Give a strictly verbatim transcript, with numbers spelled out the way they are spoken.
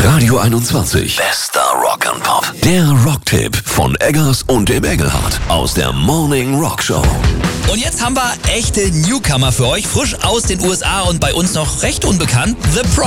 Radio einundzwanzig. Bester Rock'n'Pop. Der Rocktipp von Eggers und dem Engelhardt aus der Morning Rock Show. Und jetzt haben wir echte Newcomer für euch, frisch aus den U S A und bei uns noch recht unbekannt, The Prodigy.